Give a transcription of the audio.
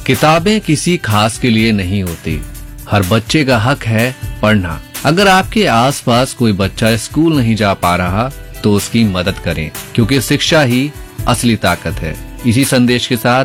किताबें किसी खास के लिए नहीं होती, हर बच्चे का हक है पढ़ना। अगर आपके आसपास कोई बच्चा स्कूल नहीं जा पा रहा तो उसकी मदद करें, क्योंकि शिक्षा ही असली ताकत है। इसी संदेश के साथ